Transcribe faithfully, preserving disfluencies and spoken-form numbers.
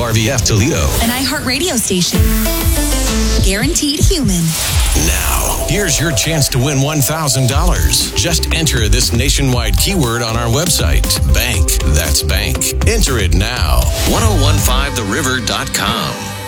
W R V F Toledo. An iHeartRadio station. Guaranteed human. Now, here's your chance to win one thousand dollars. Just enter this nationwide keyword on our website. Bank. That's bank. Enter it now. ten fifteen the river dot com.